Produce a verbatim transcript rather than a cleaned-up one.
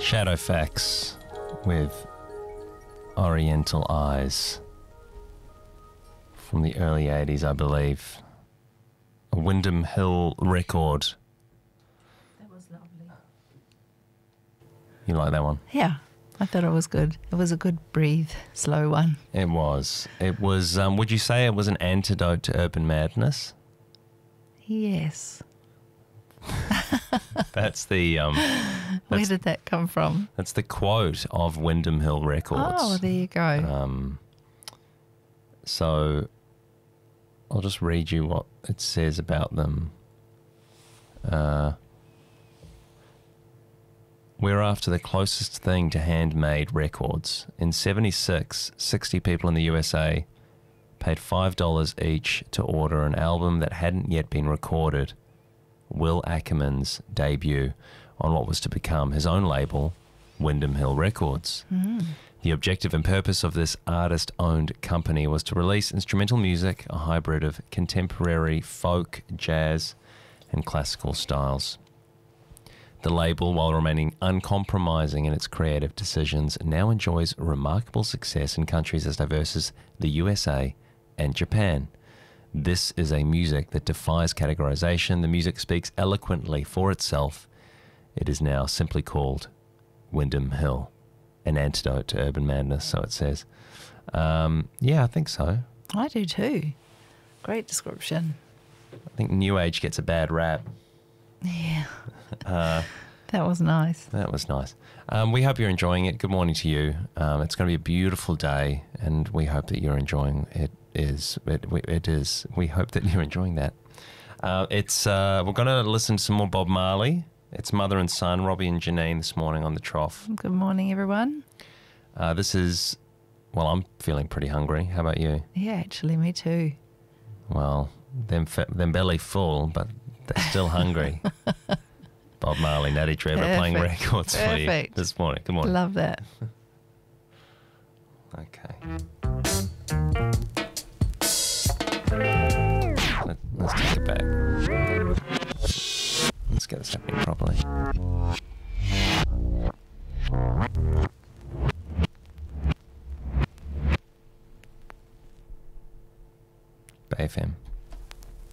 Shadowfax with Oriental Eyes from the early eighties, I believe. A Windham Hill record. That was lovely. You like that one? Yeah, I thought it was good. It was a good breathe, slow one. It was. It was, um, would you say it was an antidote to urban madness? Yes. That's the um, Where that's, did that come from? that's the quote of Windham Hill Records. Oh, there you go. Um, so I'll just read you what it says about them. Uh, we're after the closest thing to handmade records. In seventy-six, sixty people in the U S A paid five dollars each to order an album that hadn't yet been recorded. Will Ackerman's debut on what was to become his own label, Windham Hill Records. Mm. The objective and purpose of this artist-owned company was to release instrumental music, a hybrid of contemporary folk, jazz, and classical styles. The label, while remaining uncompromising in its creative decisions, now enjoys remarkable success in countries as diverse as the U S A and Japan. This is a music that defies categorization. The music speaks eloquently for itself. It is now simply called Windham Hill, an antidote to urban madness, so it says. Um, yeah, I think so. I do too. Great description. I think New Age gets a bad rap. Yeah. Uh, that was nice. That was nice. Um, we hope you're enjoying it. Good morning to you. Um, it's going to be a beautiful day, and we hope that you're enjoying it. Is it, it is. We hope that you're enjoying that. Uh, it's uh, we're going to listen to some more Bob Marley. It's mother and son, Robbie and Janine, this morning on the Trough. Good morning, everyone. Uh, this is, well, I'm feeling pretty hungry. How about you? Yeah, actually, me too. Well, them fa- them belly full, but they're still hungry. Bob Marley, Natty Trevor Perfect. playing records Perfect. for you this morning. Good morning. Love that. Okay. Let, let's take it back. Let's get this happening properly. Bay F M.